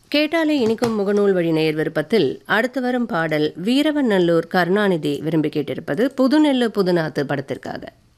கேட்டாலே இனிக்கும் முகநூல் வழி நேயர் விருப்பத்தில் அடுத்து வரும் பாடல் வீரவநல்லூர் கருணாநிதி விரும்பி கேட்டிருப்பது புதுநெல்லு புதுநாத்து படத்திற்காக.